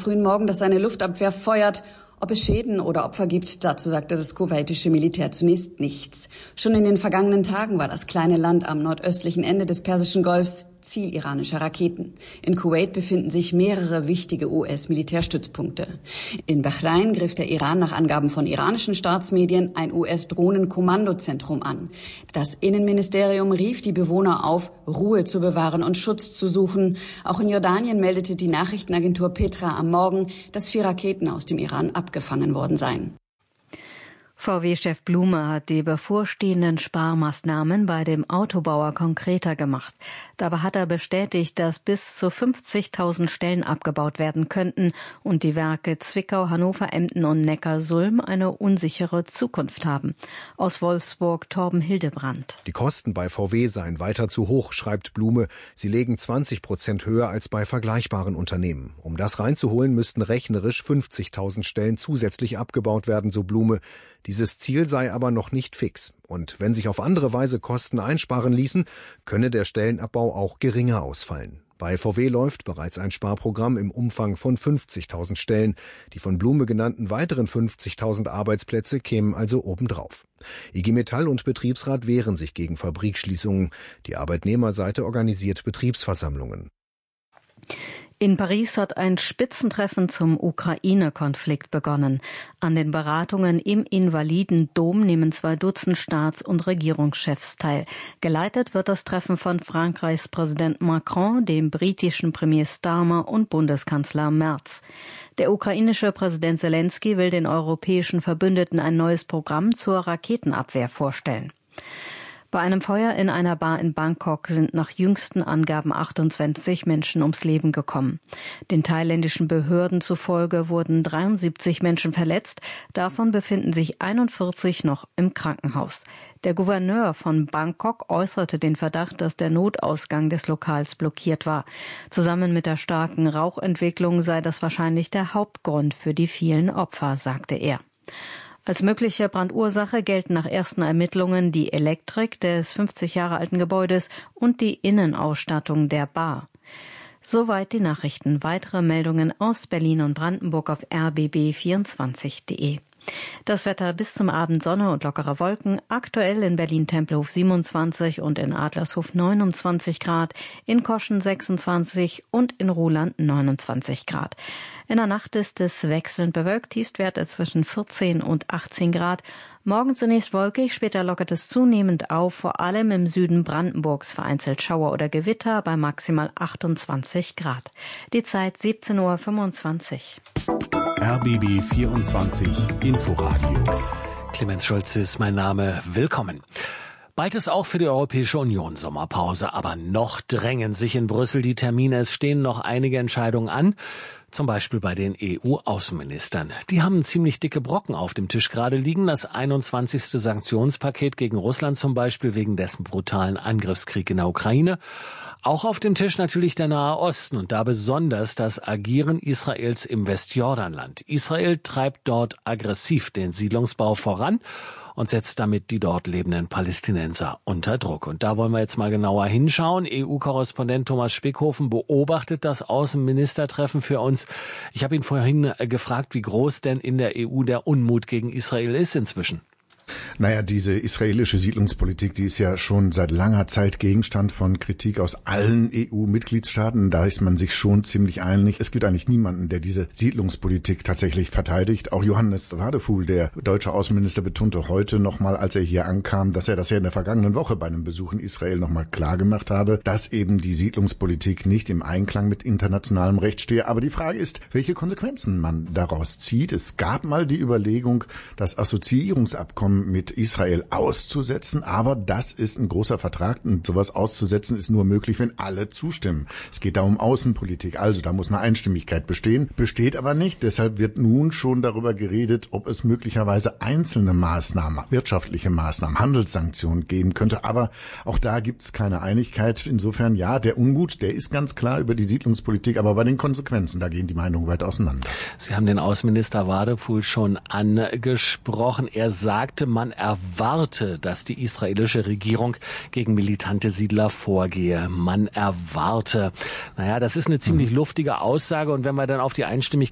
frühen Morgen, dass seine Luftabwehr feuert. Ob es Schäden oder Opfer gibt, dazu sagte das kuwaitische Militär zunächst nichts. Schon in den vergangenen Tagen war das kleine Land am nordöstlichen Ende des Persischen Golfs Ziel iranischer Raketen. In Kuwait befinden sich mehrere wichtige US-Militärstützpunkte. In Bahrain griff der Iran nach Angaben von iranischen Staatsmedien ein US-Drohnenkommandozentrum an. Das Innenministerium rief die Bewohner auf, Ruhe zu bewahren und Schutz zu suchen. Auch in Jordanien meldete die Nachrichtenagentur Petra am Morgen, dass 4 Raketen aus dem Iran abgefangen worden seien. VW-Chef Blume hat die bevorstehenden Sparmaßnahmen bei dem Autobauer konkreter gemacht. Dabei hat er bestätigt, dass bis zu 50.000 Stellen abgebaut werden könnten und die Werke Zwickau, Hannover, Emden und Neckarsulm eine unsichere Zukunft haben. Aus Wolfsburg Torben Hildebrand. Die Kosten bei VW seien weiter zu hoch, schreibt Blume. Sie legen 20% höher als bei vergleichbaren Unternehmen. Um das reinzuholen, müssten rechnerisch 50.000 Stellen zusätzlich abgebaut werden, so Blume. Dieses Ziel sei aber noch nicht fix. Und wenn sich auf andere Weise Kosten einsparen ließen, könne der Stellenabbau auch geringer ausfallen. Bei VW läuft bereits ein Sparprogramm im Umfang von 50.000 Stellen. Die von Blume genannten weiteren 50.000 Arbeitsplätze kämen also obendrauf. IG Metall und Betriebsrat wehren sich gegen Fabrikschließungen. Die Arbeitnehmerseite organisiert Betriebsversammlungen. In Paris hat ein Spitzentreffen zum Ukraine-Konflikt begonnen. An den Beratungen im Invalidendom nehmen 2 Dutzend Staats- und Regierungschefs teil. Geleitet wird das Treffen von Frankreichs Präsident Macron, dem britischen Premier Starmer und Bundeskanzler Merz. Der ukrainische Präsident Zelensky will den europäischen Verbündeten ein neues Programm zur Raketenabwehr vorstellen. Bei einem Feuer in einer Bar in Bangkok sind nach jüngsten Angaben 28 Menschen ums Leben gekommen. Den thailändischen Behörden zufolge wurden 73 Menschen verletzt, davon befinden sich 41 noch im Krankenhaus. Der Gouverneur von Bangkok äußerte den Verdacht, dass der Notausgang des Lokals blockiert war. Zusammen mit der starken Rauchentwicklung sei das wahrscheinlich der Hauptgrund für die vielen Opfer, sagte er. Als mögliche Brandursache gelten nach ersten Ermittlungen die Elektrik des 50 Jahre alten Gebäudes und die Innenausstattung der Bar. Soweit die Nachrichten. Weitere Meldungen aus Berlin und Brandenburg auf rbb24.de. Das Wetter bis zum Abend Sonne und lockere Wolken. Aktuell in Berlin-Tempelhof 27 und in Adlershof 29 Grad, in Koschen 26 und in Ruhland 29 Grad. In der Nacht ist es wechselnd bewölkt, Tiefstwerte zwischen 14 und 18 Grad. Morgen zunächst wolkig, später lockert es zunehmend auf, vor allem im Süden Brandenburgs vereinzelt Schauer oder Gewitter bei maximal 28 Grad. Die Zeit 17:25 Uhr. RBB 24 Inforadio. Clemens Schulze ist mein Name. Willkommen. Bald ist auch für die Europäische Union Sommerpause, aber noch drängen sich in Brüssel die Termine. Es stehen noch einige Entscheidungen an, zum Beispiel bei den EU-Außenministern. Die haben ziemlich dicke Brocken auf dem Tisch gerade liegen. Das 21. Sanktionspaket gegen Russland zum Beispiel wegen dessen brutalen Angriffskrieg in der Ukraine. Auch auf dem Tisch natürlich der Nahe Osten und da besonders das Agieren Israels im Westjordanland. Israel treibt dort aggressiv den Siedlungsbau voran und setzt damit die dort lebenden Palästinenser unter Druck. Und da wollen wir jetzt mal genauer hinschauen. EU-Korrespondent Thomas Spickhofen beobachtet das Außenministertreffen für uns. Ich habe ihn vorhin gefragt, wie groß denn in der EU der Unmut gegen Israel ist inzwischen. Naja, diese israelische Siedlungspolitik, die ist ja schon seit langer Zeit Gegenstand von Kritik aus allen EU-Mitgliedstaaten. Da ist man sich schon ziemlich einig. Es gibt eigentlich niemanden, der diese Siedlungspolitik tatsächlich verteidigt. Auch Johannes Wadefuhl, der deutsche Außenminister, betonte heute nochmal, als er hier ankam, dass er das ja in der vergangenen Woche bei einem Besuch in Israel nochmal klar gemacht habe, dass eben die Siedlungspolitik nicht im Einklang mit internationalem Recht stehe. Aber die Frage ist, welche Konsequenzen man daraus zieht. Es gab mal die Überlegung, das Assoziierungsabkommen mit Israel auszusetzen, aber das ist ein großer Vertrag und sowas auszusetzen ist nur möglich, wenn alle zustimmen. Es geht da um Außenpolitik, also da muss eine Einstimmigkeit bestehen, besteht aber nicht. Deshalb wird nun schon darüber geredet, ob es möglicherweise einzelne Maßnahmen, wirtschaftliche Maßnahmen, Handelssanktionen geben könnte, aber auch da gibt es keine Einigkeit. Insofern ja, der Unmut, der ist ganz klar über die Siedlungspolitik, aber bei den Konsequenzen, da gehen die Meinungen weit auseinander. Sie haben den Außenminister Wadefuhl schon angesprochen. Er sagte, man erwarte, dass die israelische Regierung gegen militante Siedler vorgehe. Man erwarte. Naja, das ist eine ziemlich luftige Aussage. Und wenn wir dann auf die Einstimmigkeit